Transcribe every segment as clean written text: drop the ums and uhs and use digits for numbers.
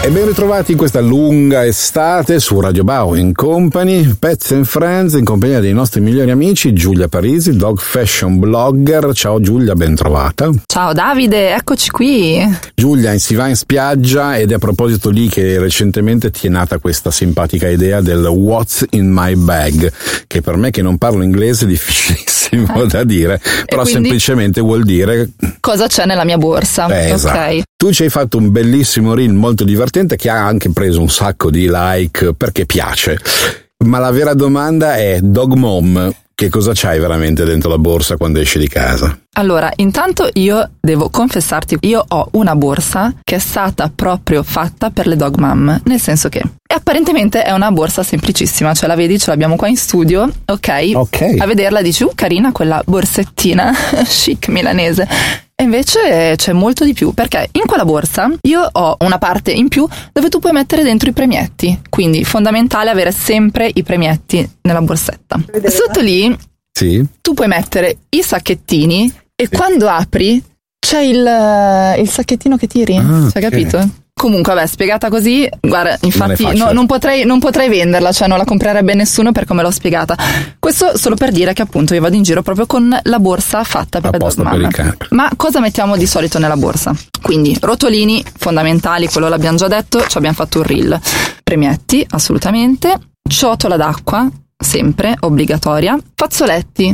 E ben ritrovati in questa lunga estate su Radio Bao in Company, Pets and Friends, in compagnia dei nostri migliori amici Giulia Parisi, dog fashion blogger. Ciao Giulia, ben trovata. Ciao Davide, eccoci qui. Giulia, si va in spiaggia ed è a proposito lì che recentemente ti è nata questa simpatica idea del What's in my bag, che per me che non parlo inglese è difficilissimo da dire, però semplicemente vuol dire cosa c'è nella mia borsa. Esatto. Ok. Tu ci hai fatto un bellissimo reel molto divertente che ha anche preso un sacco di like perché piace. Ma la vera domanda è, dog mom, che cosa c'hai veramente dentro la borsa quando esci di casa? Allora, intanto io devo confessarti, io ho una borsa che è stata proprio fatta per le dog mom, nel senso che apparentemente è una borsa semplicissima, cioè la vedi, ce l'abbiamo qua in studio, ok? A vederla dici, carina quella borsettina chic milanese. E invece c'è molto di più, perché in quella borsa io ho una parte in più dove tu puoi mettere dentro i premietti, quindi fondamentale avere sempre i premietti nella borsetta. Sotto lì tu puoi mettere i sacchettini e quando apri c'è il sacchettino che tiri, cioè, capito? Comunque, vabbè, spiegata così, guarda, infatti non potrei venderla, cioè non la comprerebbe nessuno per come l'ho spiegata. Questo solo per dire che appunto io vado in giro proprio con la borsa fatta per le dog mom. Ma cosa mettiamo di solito nella borsa? Quindi rotolini fondamentali, quello l'abbiamo già detto, ci abbiamo fatto un reel. Premietti, assolutamente. Ciotola d'acqua, sempre obbligatoria. Fazzoletti,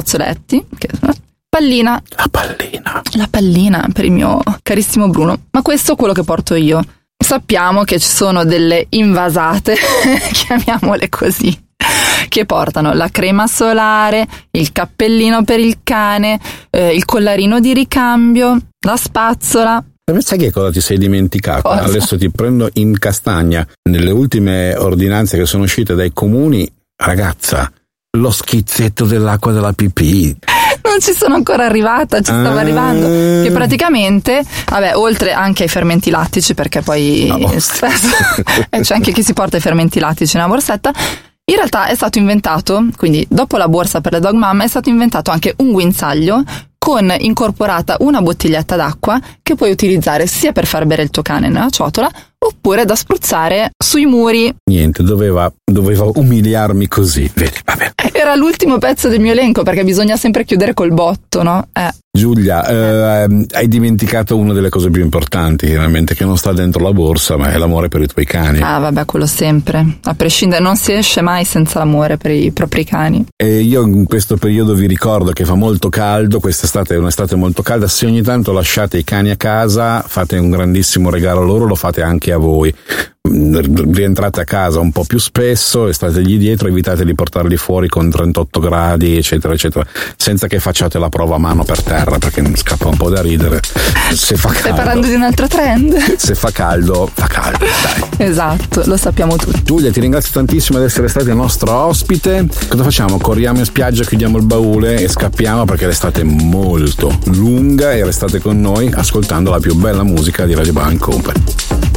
pallina. La pallina per il mio carissimo Bruno. Ma questo è quello che porto io. Sappiamo che ci sono delle invasate, chiamiamole così, che portano la crema solare, il cappellino per il cane, il collarino di ricambio, la spazzola. Sai che cosa ti sei dimenticato? Cosa? Adesso ti prendo in castagna. Nelle ultime ordinanze che sono uscite dai comuni, ragazza, lo schizzetto dell'acqua della pipì. Non ci sono ancora arrivata, ci stavo arrivando. Che praticamente, vabbè, oltre anche ai fermenti lattici, perché poi spesso c'è anche chi si porta i fermenti lattici nella borsetta. In realtà è stato inventato, quindi dopo la borsa per le dog mom, è stato inventato anche un guinzaglio con incorporata una bottiglietta d'acqua che puoi utilizzare sia per far bere il tuo cane nella ciotola oppure da spruzzare sui muri. Niente, doveva umiliarmi così, vedi, vabbè. Era l'ultimo pezzo del mio elenco perché bisogna sempre chiudere col botto, no? Giulia, hai dimenticato una delle cose più importanti, veramente, che non sta dentro la borsa, ma è l'amore per i tuoi cani. Ah, vabbè, quello sempre. A prescindere, non si esce mai senza l'amore per i propri cani. E io in questo periodo vi ricordo che fa molto caldo, quest'estate è un'estate molto calda, se ogni tanto lasciate i cani a casa, fate un grandissimo regalo a loro, lo fate anche a voi. Rientrate a casa un po' più spesso e stategli dietro, evitate di portarli fuori con 38 gradi eccetera eccetera, senza che facciate la prova a mano per terra, perché mi scappa un po' da ridere. Se fa caldo, stai parlando di un altro trend? Se fa caldo, dai. Esatto, lo sappiamo tutti. Giulia, ti ringrazio tantissimo di essere stata il nostro ospite. Cosa facciamo? Corriamo in spiaggia, chiudiamo il baule e scappiamo, perché l'estate è molto lunga, e restate con noi ascoltando la più bella musica di Radio Bao in Company.